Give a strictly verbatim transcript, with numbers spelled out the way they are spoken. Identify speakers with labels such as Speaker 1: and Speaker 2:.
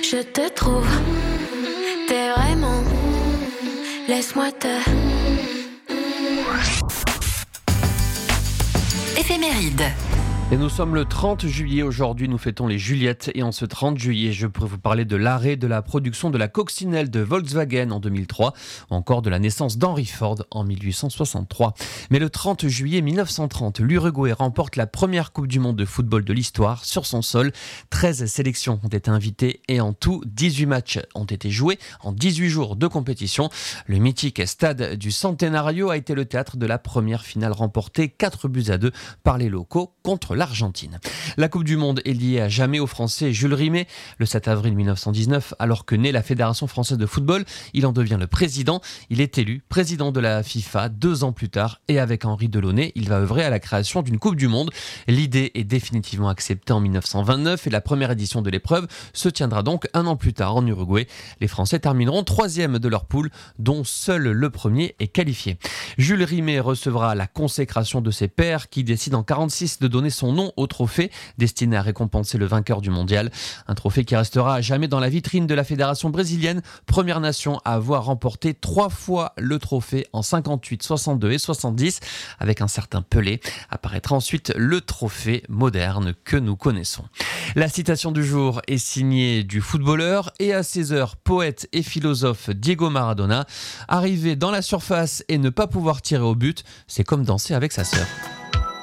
Speaker 1: Je te trouve, t'es vraiment, laisse-moi te...
Speaker 2: Éphéméride.
Speaker 3: Et nous sommes le trente juillet aujourd'hui, nous fêtons les Juliettes et en ce trente juillet, je pourrais vous parler de l'arrêt de la production de la coccinelle de Volkswagen en deux mille trois ou encore de la naissance d'Henry Ford en mille huit cent soixante-trois. Mais le trente juillet mille neuf cent trente, l'Uruguay remporte la première Coupe du Monde de football de l'histoire sur son sol. treize sélections ont été invitées et en tout, dix-huit matchs ont été joués en dix-huit jours de compétition. Le mythique stade du Centenario a été le théâtre de la première finale remportée quatre buts à deux par les locaux contre l'Argentine. La Coupe du Monde est liée à jamais au Français Jules Rimet. Le sept avril mille neuf cent dix-neuf, alors que naît la Fédération française de football, il en devient le président. Il est élu président de la FIFA deux ans plus tard et avec Henri Delaunay, il va œuvrer à la création d'une Coupe du Monde. L'idée est définitivement acceptée en mille neuf cent vingt-neuf et la première édition de l'épreuve se tiendra donc un an plus tard en Uruguay. Les Français termineront troisième de leur poule, dont seul le premier est qualifié. Jules Rimet recevra la consécration de ses pairs qui décident en quarante-six de donner son nom au trophée destiné à récompenser le vainqueur du mondial. Un trophée qui restera à jamais dans la vitrine de la fédération brésilienne, première nation à avoir remporté trois fois le trophée en cinquante-huit, soixante-deux et soixante-dix. Avec un certain Pelé, apparaîtra ensuite le trophée moderne que nous connaissons. La citation du jour est signée du footballeur et à seize heures, poète et philosophe Diego Maradona. Arriver dans la surface et ne pas pouvoir tirer au but, c'est comme danser avec sa sœur.